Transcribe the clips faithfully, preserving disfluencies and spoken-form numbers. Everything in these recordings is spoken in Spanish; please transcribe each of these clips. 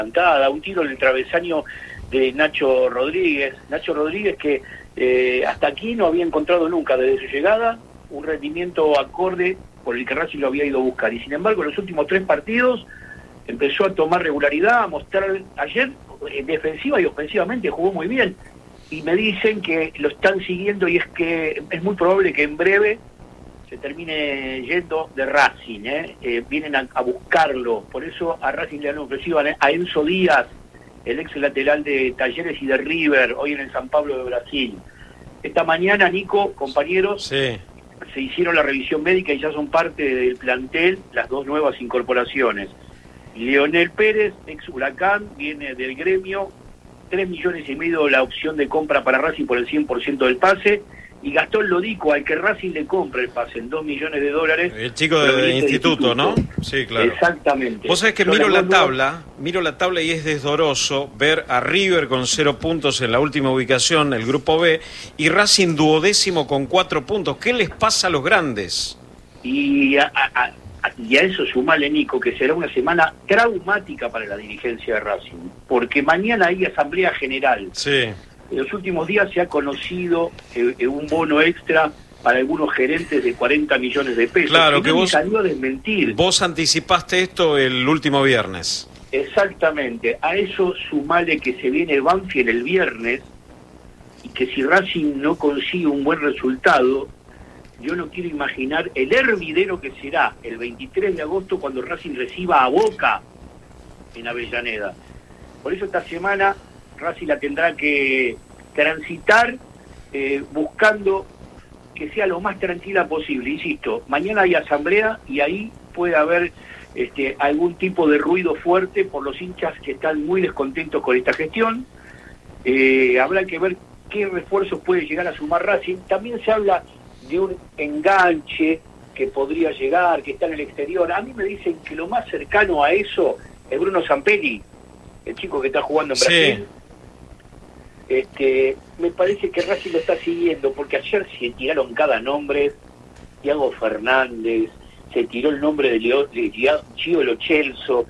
plantada, un tiro en el travesaño de Nacho Rodríguez. Nacho Rodríguez que eh, hasta aquí no había encontrado nunca desde su llegada un rendimiento acorde por el que Racing lo había ido a buscar. Y sin embargo, en los últimos tres partidos empezó a tomar regularidad, a mostrar. Ayer, eh, defensiva y ofensivamente, jugó muy bien. Y me dicen que lo están siguiendo y es que es muy probable que en breve se termine yendo de Racing, ¿eh? Eh, vienen a, a buscarlo. Por eso a Racing le han ofrecido a Enzo Díaz, el ex lateral de Talleres y de River, hoy en el San Pablo de Brasil. Esta mañana, Nico, compañeros, sí. se hicieron la revisión médica y ya son parte del plantel las dos nuevas incorporaciones. Leonel Pérez, ex Huracán, viene del Gremio, tres millones y medio la opción de compra para Racing por el cien por ciento del pase, y Gastón Lodico, al que Racing le compra el pase en dos millones de dólares. El chico de, de instituto, instituto, ¿no? Sí, claro. Exactamente. Vos sabés que miro la tabla, miro la tabla y es desdoroso ver a River con cero puntos en la última ubicación, el grupo B, y Racing duodécimo con cuatro puntos. ¿Qué les pasa a los grandes? Y a, a, a, y a eso sumale, Nico, que será una semana traumática para la dirigencia de Racing, porque mañana hay asamblea general. Sí. En los últimos días se ha conocido eh, un bono extra para algunos gerentes de cuarenta millones de pesos. Claro, que, que vos salió a desmentir. Vos anticipaste esto el último viernes. Exactamente. A eso sumale que se viene Banfield el viernes y que si Racing no consigue un buen resultado, yo no quiero imaginar el hervidero que será el veintitrés de agosto cuando Racing reciba a Boca en Avellaneda. Por eso esta semana Racing la tendrá que transitar eh, buscando que sea lo más tranquila posible. Insisto, mañana hay asamblea y ahí puede haber este, algún tipo de ruido fuerte por los hinchas que están muy descontentos con esta gestión. Eh, habrá que ver qué refuerzos puede llegar a sumar Racing. También se habla de un enganche que podría llegar, que está en el exterior. A mí me dicen que lo más cercano a eso es Bruno Zampelli, el chico que está jugando en Brasil. Sí. Este, me parece que Racing lo está siguiendo, porque ayer se tiraron cada nombre. Thiago Fernández, se tiró el nombre de, Leo, de Gio Lo Celso,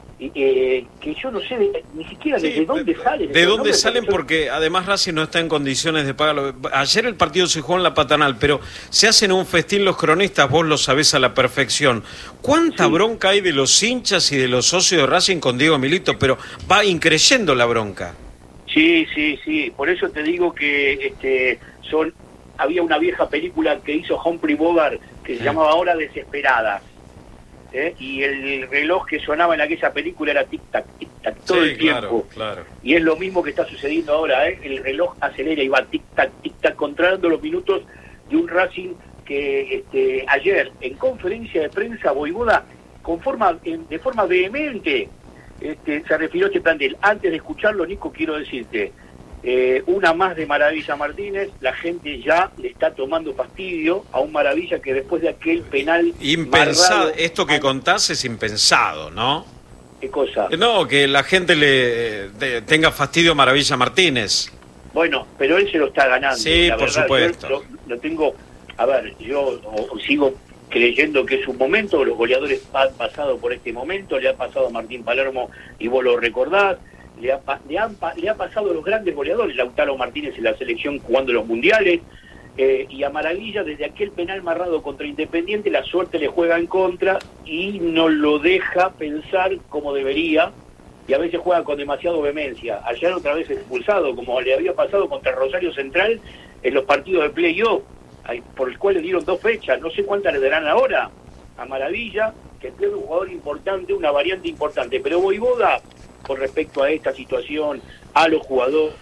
eh, que yo no sé de, ni siquiera sí, desde dónde salen. ¿De dónde salen? Porque además Racing no está en condiciones de pagarlo. Ayer el partido se jugó en la Paternal, pero se hacen un festín los cronistas, vos lo sabés a la perfección. ¿Cuánta sí. bronca hay de los hinchas y de los socios de Racing con Diego Milito? Pero va increyendo la bronca. Sí, sí, sí, por eso te digo que este son había una vieja película que hizo Humphrey Bogart que sí. se llamaba Hora Desesperada, ¿eh? Y el reloj que sonaba en aquella película era tic-tac, tic-tac, todo sí, el tiempo. Claro, claro. Y es lo mismo que está sucediendo ahora, ¿eh? El reloj acelera y va tic-tac, tic-tac, controlando los minutos de un Racing que este, ayer, en conferencia de prensa, Voivoda, con forma, en, de forma vehemente, Este, se refirió a este plantel. Antes de escucharlo, Nico, quiero decirte, eh, una más de Maravilla Martínez, la gente ya le está tomando fastidio a un Maravilla que después de aquel penal... Impensado, esto que contás es impensado, ¿no? ¿Qué cosa? No, que la gente le de, tenga fastidio a Maravilla Martínez. Bueno, pero él se lo está ganando. Sí, la por verdad, supuesto. Yo lo, lo tengo, a ver, yo o, o sigo... creyendo que es un momento, los goleadores han pasado por este momento, le ha pasado a Martín Palermo y vos lo recordás, le ha, le han, le ha pasado a los grandes goleadores, Lautaro Martínez en la selección jugando los mundiales, eh, y a Maravilla desde aquel penal marrado contra Independiente, la suerte le juega en contra y no lo deja pensar como debería, y a veces juega con demasiada vehemencia. Ayer otra vez expulsado, como le había pasado contra Rosario Central en los partidos de play-off, por el cual le dieron dos fechas, no sé cuántas le darán ahora a Maravilla, que es un jugador importante, una variante importante, pero Voivoda, con respecto a esta situación, a los jugadores,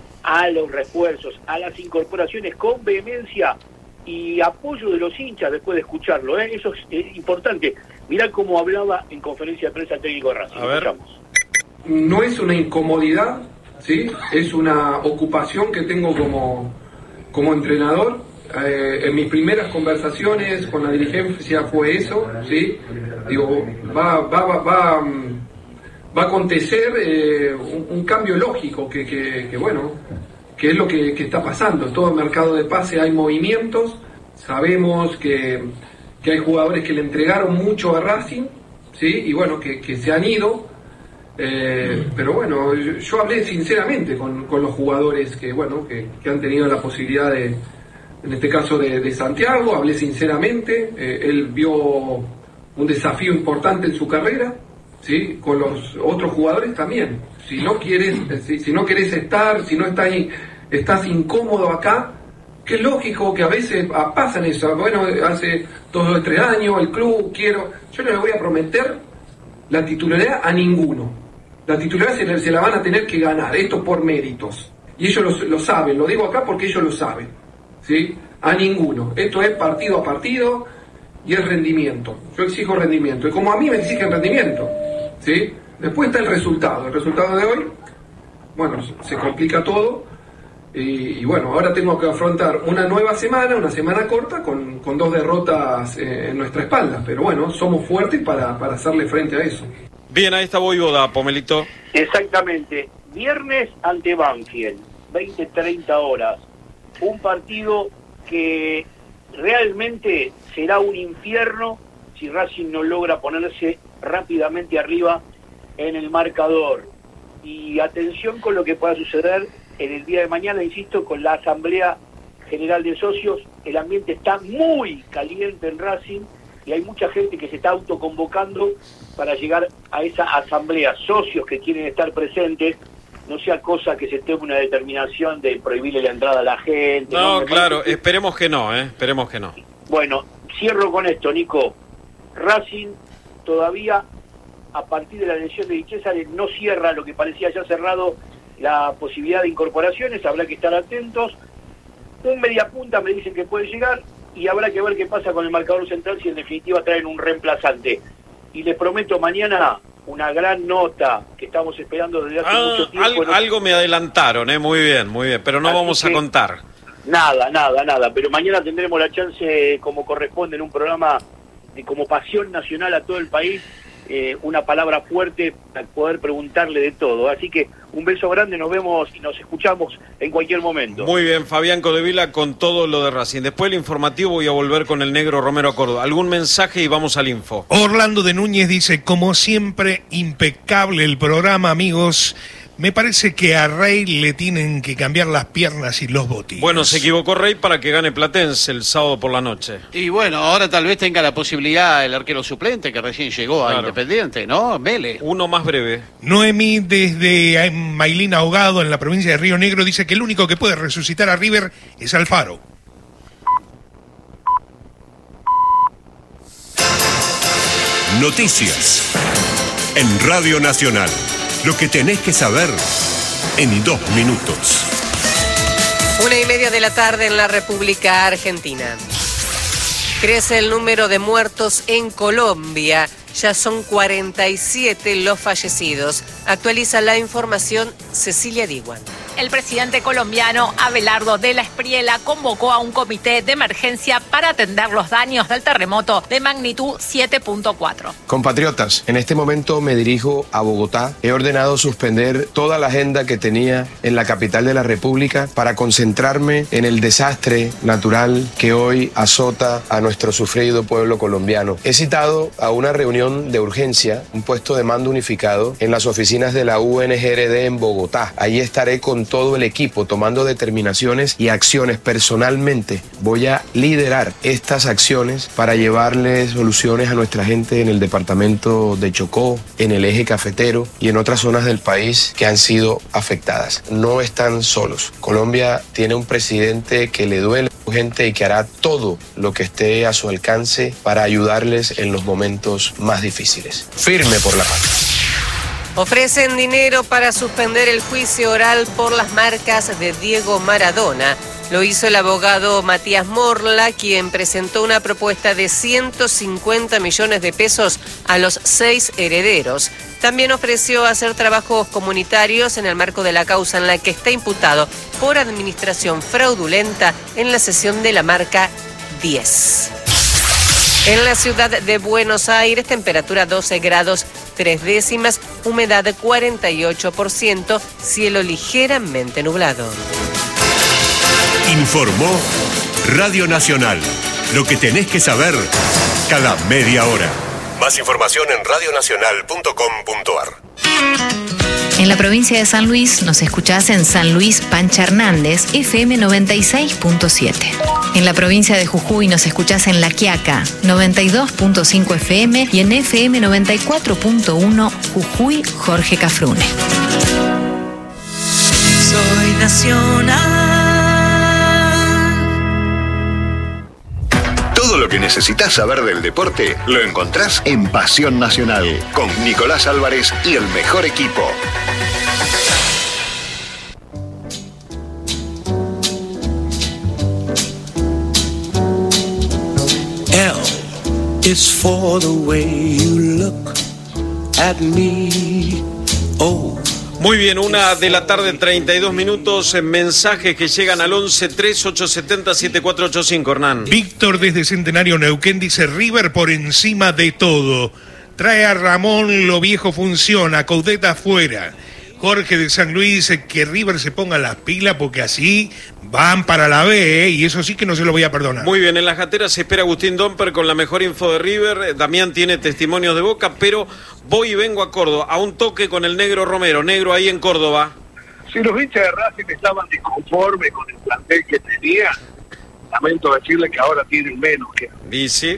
a los refuerzos, a las incorporaciones, con vehemencia y apoyo de los hinchas después de escucharlo, ¿eh? Eso es, es importante. Mirá cómo hablaba en conferencia de prensa el técnico de Racing. A ver. No es una incomodidad, ¿sí? Es una ocupación que tengo como, como entrenador. Eh, en mis primeras conversaciones con la dirigencia fue eso, ¿sí? Digo, va, va, va, va, va a acontecer eh, un, un cambio lógico que, que, que bueno, que es lo que, que está pasando. En todo el mercado de pase hay movimientos, sabemos que, que hay jugadores que le entregaron mucho a Racing, ¿sí? Y bueno, que, que se han ido, Eh, pero bueno, yo, yo hablé sinceramente con, con los jugadores que, bueno, que, que han tenido la posibilidad de, en este caso de, de Santiago, hablé sinceramente, eh, él vio un desafío importante en su carrera, ¿sí? Con los otros jugadores también. Si no quieres, si, si no querés estar, si no estás, estás incómodo acá, que es lógico que a veces pasan eso. Bueno, hace dos o tres años el club, quiero, yo no le voy a prometer la titularidad a ninguno. La titularidad se la, se la van a tener que ganar, esto por méritos. Y ellos lo, lo saben, lo digo acá porque ellos lo saben, ¿sí? A ninguno. Esto es partido a partido y es rendimiento. Yo exijo rendimiento. Y como a mí me exigen rendimiento, ¿sí? Después está el resultado. El resultado de hoy, bueno, se complica todo. Y, y bueno, ahora tengo que afrontar una nueva semana, una semana corta, con, con dos derrotas eh, en nuestra espalda. Pero bueno, somos fuertes para, para hacerle frente a eso. Bien, ahí está Voivoda, Pomelito. Exactamente. Viernes ante Banfield, veinte treinta horas. Un partido que realmente será un infierno si Racing no logra ponerse rápidamente arriba en el marcador. Y atención con lo que pueda suceder en el día de mañana, insisto, con la Asamblea General de Socios. El ambiente está muy caliente en Racing y hay mucha gente que se está autoconvocando para llegar a esa asamblea. Socios que quieren estar presentes, no sea cosa que se tome una determinación de prohibirle la entrada a la gente. No, no claro, que... esperemos que no, ¿eh? Esperemos que no. Bueno, cierro con esto, Nico. Racing todavía, a partir de la elección de Di César, no cierra lo que parecía ya cerrado la posibilidad de incorporaciones, habrá que estar atentos. Un mediapunta me dicen que puede llegar y habrá que ver qué pasa con el marcador central, si en definitiva traen un reemplazante. Y les prometo mañana una gran nota que estamos esperando desde hace ah, mucho tiempo. Algo, algo me adelantaron, ¿eh? Muy bien, muy bien, pero no Así vamos a contar. Nada, nada, nada, pero mañana tendremos la chance, como corresponde en un programa de como pasión nacional a todo el país, eh, una palabra fuerte para poder preguntarle de todo. Así que un beso grande, nos vemos y nos escuchamos en cualquier momento. Muy bien, Fabián Codevila con todo lo de Racing. Después del informativo voy a volver con el negro Romero Córdoba. ¿Algún mensaje y vamos al info? Orlando de Núñez dice, como siempre, impecable el programa, amigos. Me parece que a Rey le tienen que cambiar las piernas y los botines. Bueno, se equivocó Rey para que gane Platense el sábado por la noche. Y bueno, ahora tal vez tenga la posibilidad el arquero suplente que recién llegó a Claro. Independiente, ¿no? Vélez. Uno más breve. Noemí desde Mailín Ahogado en la provincia de Río Negro dice que el único que puede resucitar a River es Alfaro. Noticias en Radio Nacional. Lo que tenés que saber en dos minutos. Una y media de la tarde en la República Argentina. Crece el número de muertos en Colombia. Ya son cuarenta y siete los fallecidos. Actualiza la información Cecilia Diguan. El presidente colombiano Abelardo de la Espriella convocó a un comité de emergencia para atender los daños del terremoto de magnitud siete punto cuatro. Compatriotas, en este momento me dirijo a Bogotá. He ordenado suspender toda la agenda que tenía en la capital de la República para concentrarme en el desastre natural que hoy azota a nuestro sufrido pueblo colombiano. He citado a una reunión de urgencia, un puesto de mando unificado en las oficinas de la U N G R D en Bogotá. Allí estaré con todo el equipo tomando determinaciones y acciones. Personalmente voy a liderar estas acciones para llevarle soluciones a nuestra gente en el departamento de Chocó, en el eje cafetero y en otras zonas del país que han sido afectadas. No están solos. Colombia tiene un presidente que le duele a la gente y que hará todo lo que esté a su alcance para ayudarles en los momentos más difíciles. Firme por la paz. Ofrecen dinero para suspender el juicio oral por las marcas de Diego Maradona. Lo hizo el abogado Matías Morla, quien presentó una propuesta de ciento cincuenta millones de pesos a los seis herederos. También ofreció hacer trabajos comunitarios en el marco de la causa en la que está imputado por administración fraudulenta en la cesión de la marca diez. En la ciudad de Buenos Aires, temperatura doce grados tres décimas, humedad cuarenta y ocho por ciento, cielo ligeramente nublado. Informó Radio Nacional. Lo que tenés que saber cada media hora. Más información en radionacional punto com punto ar. En la provincia de San Luis nos escuchás en San Luis Pancha Hernández, F M noventa y seis punto siete. En la provincia de Jujuy nos escuchás en La Quiaca, noventa y dos punto cinco F M y en F M noventa y cuatro punto uno Jujuy Jorge Cafrune. Soy nacional. Todo lo que necesitas saber del deporte lo encontrás en Pasión Nacional con Nicolás Álvarez y el mejor equipo. L is for the way you look at me. Oh. Muy bien, una de la tarde, treinta y dos minutos, en mensajes que llegan al once tres ocho siete cero siete cuatro ocho cinco, Hernán. Víctor desde Centenario Neuquén dice: River por encima de todo. Trae a Ramón, lo viejo funciona, Coudet afuera. Jorge de San Luis dice que River se ponga las pilas porque así van para la B, ¿eh? Y eso sí que no se lo voy a perdonar. Muy bien, en las gateras se espera Agustín Domper con la mejor info de River. Damián tiene testimonios de Boca, pero voy y vengo a Córdoba, a un toque con el Negro Romero. Negro ahí en Córdoba. Si los hinchas de Racing estaban disconformes con el plantel que tenía, lamento decirle que ahora tienen menos que... Dice.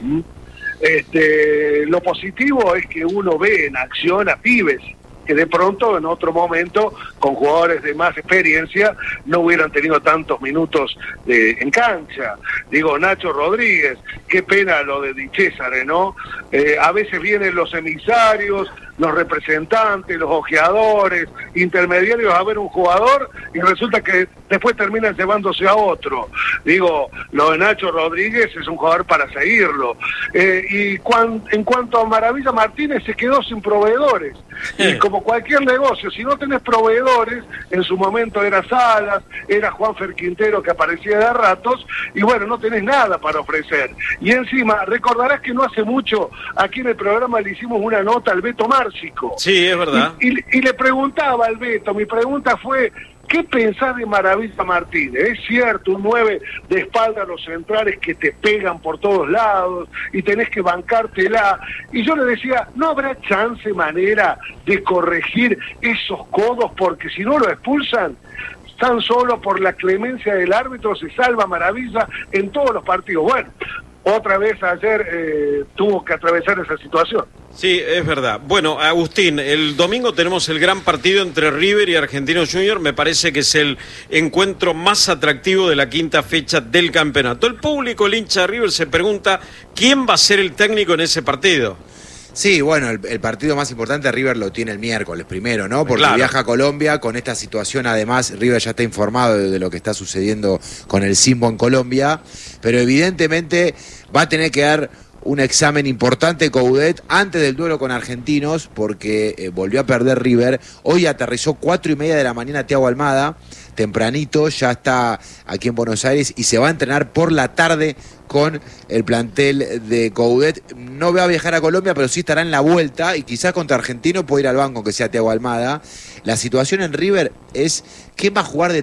Este, lo positivo es que uno ve en acción a pibes que de pronto en otro momento con jugadores de más experiencia no hubieran tenido tantos minutos de, en cancha. Digo, Nacho Rodríguez, qué pena lo de Di Césare, ¿no? Eh, a veces vienen los emisarios, los representantes, los ojeadores, intermediarios a ver un jugador y resulta que después terminan llevándose a otro. Digo, lo de Nacho Rodríguez es un jugador para seguirlo. Eh, y cuan, en cuanto a Maravilla Martínez, se quedó sin proveedores. Y como cualquier negocio, si no tenés proveedores, en su momento era Salas, era Juanfer Quintero que aparecía de ratos, y bueno, no tenés nada para ofrecer. Y encima, recordarás que no hace mucho, aquí en el programa le hicimos una nota al Beto Márcico. Sí, es verdad. Y, y, y le preguntaba al Beto, mi pregunta fue... ¿Qué pensás de Maravilla Martínez? Es cierto, un nueve de espalda a los centrales que te pegan por todos lados y tenés que bancártela. Y yo le decía, ¿no habrá chance, manera de corregir esos codos? Porque si no lo expulsan, tan solo por la clemencia del árbitro se salva Maravilla en todos los partidos. Bueno, otra vez ayer eh, tuvo que atravesar esa situación. Sí, es verdad. Bueno, Agustín, el domingo tenemos el gran partido entre River y Argentinos Juniors. Me parece que es el encuentro más atractivo de la quinta fecha del campeonato. El público, el hincha de River, se pregunta quién va a ser el técnico en ese partido. Sí, bueno, el, el partido más importante River lo tiene el miércoles primero, ¿no? Porque Claro. viaja a Colombia con esta situación. Además, River ya está informado de, de lo que está sucediendo con el Simbo en Colombia, pero evidentemente va a tener que dar un examen importante Coudet antes del duelo con Argentinos, porque eh, volvió a perder River. Hoy aterrizó cuatro y media de la mañana Thiago Almada, tempranito, ya está aquí en Buenos Aires y se va a entrenar por la tarde con el plantel de Coudet. No va a viajar a Colombia, pero sí estará en la vuelta y quizás contra Argentino puede ir al banco, que sea Thiago Almada. La situación en River es quién va a jugar de